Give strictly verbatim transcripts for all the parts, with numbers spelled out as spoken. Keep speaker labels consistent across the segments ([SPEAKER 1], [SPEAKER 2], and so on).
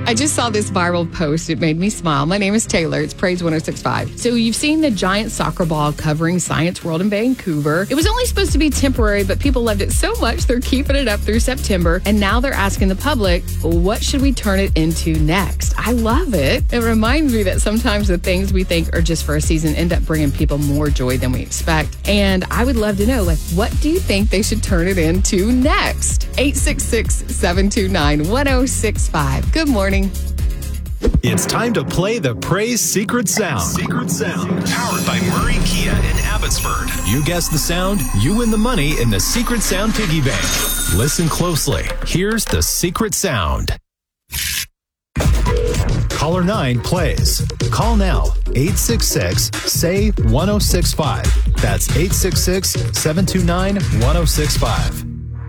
[SPEAKER 1] I just saw this viral post. It made me smile. My name is Taylor. It's Praise one oh six point five. So you've seen the giant soccer ball covering Science World in Vancouver. It was only supposed to be temporary, but people loved it so much they're keeping it up through September. And now they're asking the public, what should we turn it into next? I love it. It reminds me that sometimes the things we think are just for a season end up bringing people more joy than we expect. And I would love to know, like, what do you think they should turn it into next? eight six six, seven two nine, one oh six five. Good morning.
[SPEAKER 2] It's time to play the Praise Secret Sound. Secret Sound. Powered by Murray Kia in Abbotsford. You guess the sound, you win the money in the Secret Sound Piggy Bank. Listen closely. Here's the Secret Sound. Caller nine plays. Call now. eight six six, S A Y, one oh six five. That's eight six six, seven two nine, one oh six five.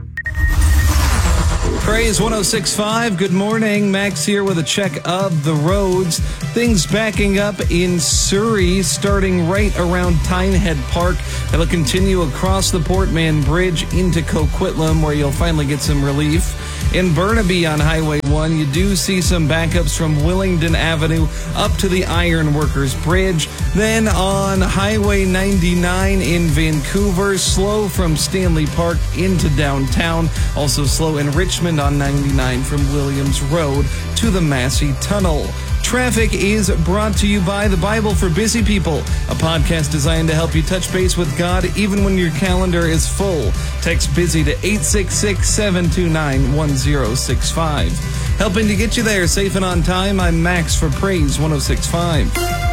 [SPEAKER 3] Praise one oh six point five. Good morning. Max here with a check of the roads. Things backing up in Surrey, starting right around Tynehead Park. It'll continue across the Portman Bridge into Coquitlam, where you'll finally get some relief. In Burnaby on Highway one, you do see some backups from Willingdon Avenue up to the Ironworkers Bridge. Then on Highway ninety-nine in Vancouver, slow from Stanley Park into downtown. Also slow in Richmond on ninety-nine from Williams Road to the Massey Tunnel. Traffic is brought to you by The Bible for Busy People, a podcast designed to help you touch base with God even when your calendar is full. Text BUSY to eight six six, seven two nine, one oh six five. Helping to get you there safe and on time, I'm Max for Praise one oh six point five.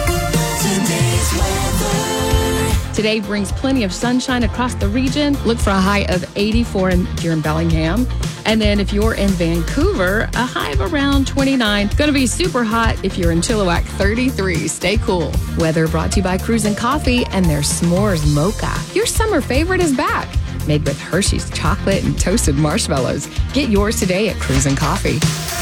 [SPEAKER 1] Today brings plenty of sunshine across the region. Look for a high of eighty-four in, here in Bellingham. And then if you're in Vancouver, a high of around twenty-nine. Going to be super hot if you're in Chilliwack, thirty-three. Stay cool. Weather brought to you by Cruisin' Coffee and their S'mores Mocha. Your summer favorite is back. Made with Hershey's chocolate and toasted marshmallows. Get yours today at Cruisin' Coffee.